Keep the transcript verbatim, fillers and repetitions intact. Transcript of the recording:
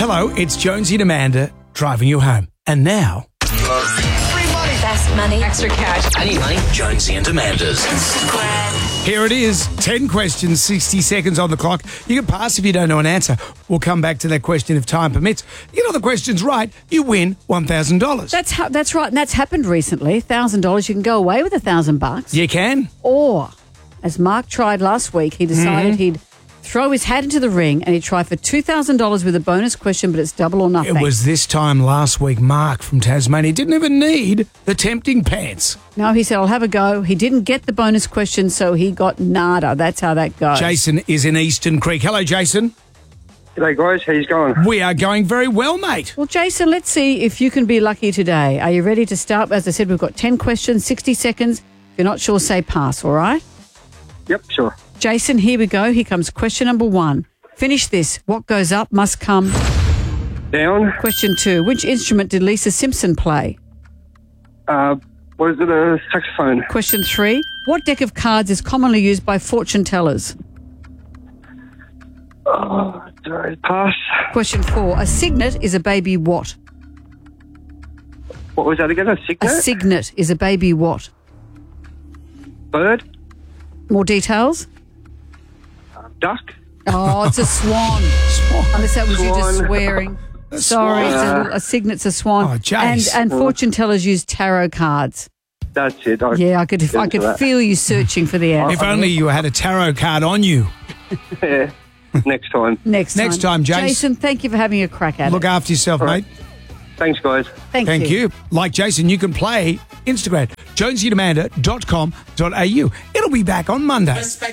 Hello, it's Jonesy and Amanda driving you home. And now... Free money. Fast money. Extra cash. I need money. Jonesy and Amanda's. Instagram. Here it is. ten questions, sixty seconds on the clock. You can pass if you don't know an answer. We'll come back to that question if time permits. You get all the questions right, you win one thousand dollars. That's ha- that's right, and that's happened recently. one thousand dollars, you can go away with one thousand bucks. You can. Or, as Mark tried last week, he decided Mm-hmm. he'd throw his hat into the ring and he'd try for two thousand dollars with a bonus question, but it's double or nothing. It was this time last week, Mark from Tasmania didn't even need the tempting pants. No, he said, I'll have a go. He didn't get the bonus question, so he got nada. That's how that goes. Jason is in Eastern Creek. Hello, Jason. G'day guys, how you going? We are going very well, mate. Well, Jason, let's see if you can be lucky today. Are you ready to start? As I said, we've got ten questions, sixty seconds. If you're not sure, say pass, all right? Yep, sure. Jason, here we go. Here comes question number one. Finish this. What goes up must come. Down. Question two. Which instrument did Lisa Simpson play? Uh, what is it, a saxophone? Question three. What deck of cards is commonly used by fortune tellers? Oh, sorry, pass. Question four. A signet is a baby what? What was that again, a A signet? signet is a baby what? Bird? More details? Duck? Oh, it's a swan. Unless that was you just Swan. swearing. Sorry, it's a, a signet's a swan. Oh, and Jace. and fortune tellers use tarot cards. That's it. I Yeah, I could I into could that. feel you searching for the answer. If only you had a tarot card on you. Yeah. Next time. Next time. Next time, Jace. Jason, thank you for having a crack at Look it. after yourself, mate. Thanks, guys. Thank, Thank you. you. Like Jason, you can play Instagram, jonesy and amanda dot com dot a u. It'll be back on Monday.